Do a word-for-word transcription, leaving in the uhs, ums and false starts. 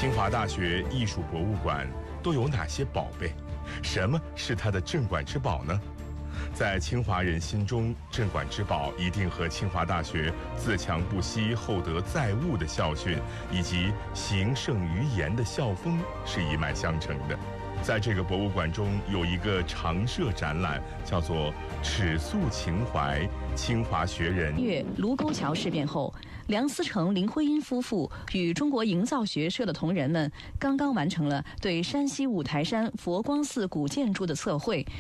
清华大学艺术博物馆都有哪些宝贝？什么是它的镇馆之宝呢？在清华人心中，镇馆之宝一定和清华大学自强不息、厚德载物的校训，以及行胜于言的校风是一脉相承的。在这个博物馆中，有一个常设展览，叫做“尺素情怀清华学人”。 月卢沟桥事变后，梁思成、林徽因夫妇与中国营造学社的同仁们刚刚完成了对山西五台山佛光寺古建筑的测绘，